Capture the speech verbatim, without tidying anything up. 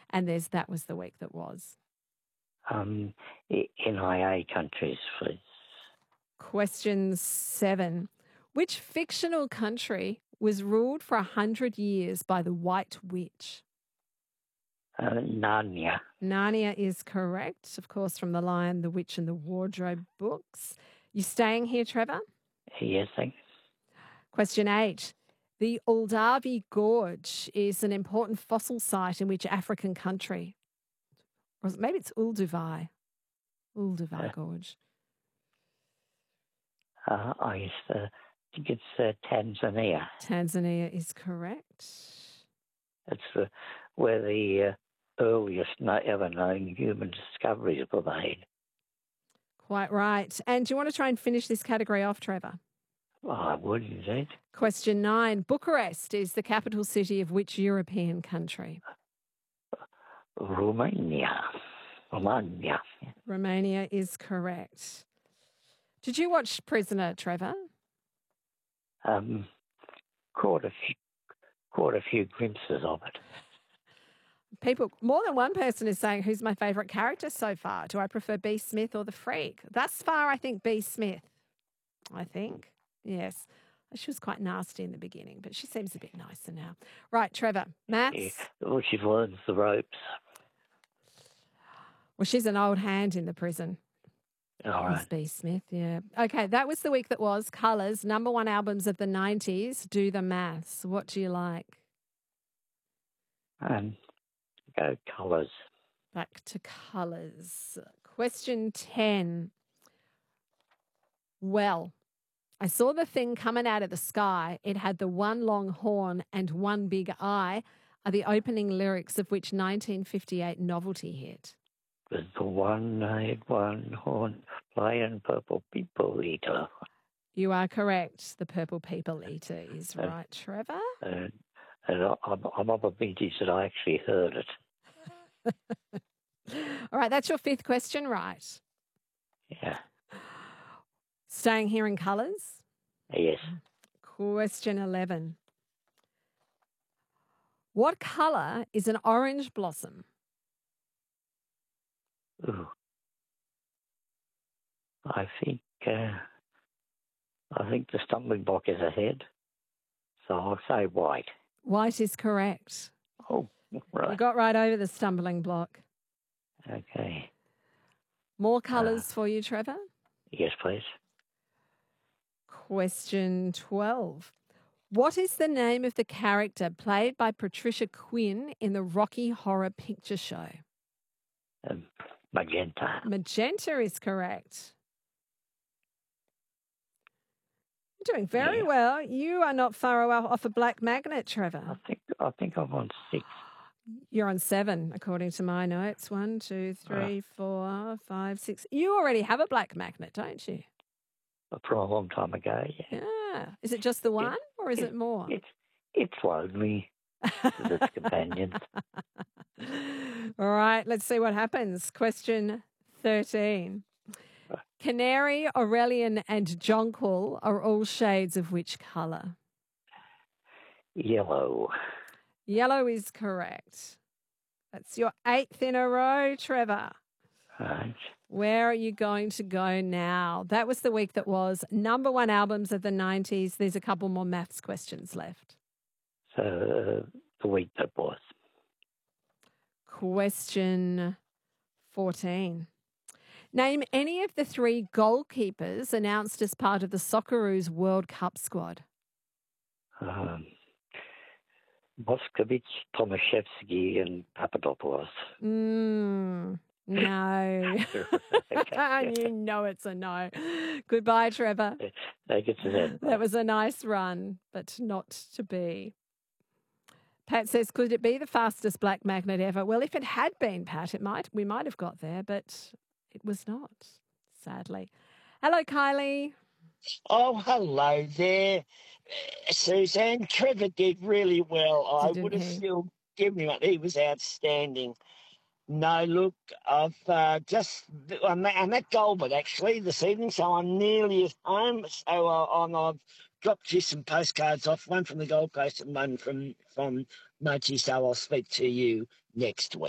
And there's That Was the Week That Was. Um, N I A countries, please. Question seven. Which fictional country was ruled for a hundred years by the White Witch? Uh, Narnia. Narnia is correct, of course, from The Lion, the Witch and the Wardrobe books. You staying here, Trevor? Yes, thanks. Question eight. The Uldavi Gorge is an important fossil site in which African country? Or maybe it's Ulduvai. Ulduvai Uh, Gorge. Uh, I used to think it's uh, Tanzania. Tanzania is correct. It's uh, where the uh, earliest no- ever known human discoveries were made. Quite right. And do you want to try and finish this category off, Trevor? Well, I would, indeed. Question nine. Bucharest is the capital city of which European country? Romania. Romania. Romania is correct. Did you watch Prisoner, Trevor? Um, caught a few, caught a few glimpses of it. People, more than one person is saying, who's my favourite character so far? Do I prefer B. Smith or the Freak? Thus far, I think B. Smith. I think. Yes. She was quite nasty in the beginning, but she seems a bit nicer now. Right, Trevor. Maths? Yeah. Well, she learns the ropes. Well, she's an old hand in the prison. All right. Miss B. Smith, yeah. Okay, that was the week that was. Colours, number one albums of the nineties. Do the maths. What do you like? Um, go colours. Back to colours. Question ten. Well, I saw the thing coming out of the sky. It had the one long horn and one big eye, are the opening lyrics of which nineteen fifty-eight novelty hit? With the one-eyed, one-horn, flying purple people eater. You are correct. The Purple People Eater is Uh, right, Trevor. And, and I- I'm, I'm of a vintage that I actually heard it. All right, that's your fifth question, right? Yeah. Staying here in colours. Yes. Question eleven. What colour is an orange blossom? Ooh. I think uh, I think the stumbling block is ahead, so I'll say white. White is correct. Oh, right. You got right over the stumbling block. Okay. More colours uh, for you, Trevor? Yes, please. Question twelve. What is the name of the character played by Patricia Quinn in the Rocky Horror Picture Show? Um, magenta. Magenta is correct. You're doing very yeah. well. You are not far off a black magnet, Trevor. I think I think I'm on six. You're on seven, according to my notes. One, two, three, uh, four, five, six. You already have a black magnet, don't you? From a long time ago, yeah. Yeah. Is it just the one, it, or is it, it more? It's it's lonely with its companions. All right, let's see what happens. Question thirteen. Canary, Aurelian, and jonquil are all shades of which colour? Yellow. Yellow is correct. That's your eighth in a row, Trevor. Right. Where are you going to go now? That was the week that was. Number one albums of the nineties. There's a couple more maths questions left. So uh, the week that was. Question fourteen. Name any of the three goalkeepers announced as part of the Socceroos World Cup squad. Um, Moskovic, Tomaszewski, and Papadopoulos. Mm, no. You know it's a no. Goodbye, Trevor. Take it to them. That was a nice run, but not to be. Pat says, could it be the fastest black magnet ever? Well, if it had been, Pat, it might. We might have got there, but it was not, sadly. Hello, Kylie. Oh, hello there, Suzanne. Trevor did really well. Didn't I would have he? still given him it. He was outstanding. No, look, I've uh, just, I'm at, I'm at Goulburn actually this evening, so I'm nearly at home. So uh, I'm, I've dropped you some postcards off, one from the Gold Coast and one from, from Mochi, so I'll speak to you next week.